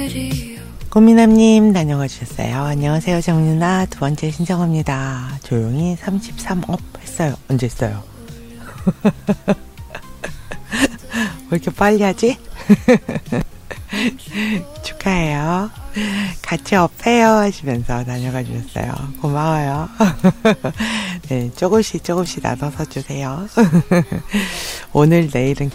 꽃미남님 다녀가 주셨어요. 안녕하세요 정윤아, 두 번째 신청합니다. 조용히 33업 했어요. 언제 했어요? 왜 이렇게 빨리 하지? 축하해요. 같이 업해요 하시면서 다녀가 주셨어요. 고마워요. 네, 조금씩 나눠서 주세요. 오늘 내일은